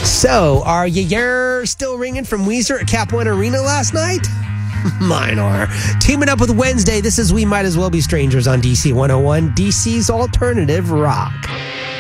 So, are you still ringing from Weezer at Cap One Arena last night? Mine are. Teaming up with Wednesday, this is We Might As Well Be Strangers on DC 101, DC's Alternative Rock.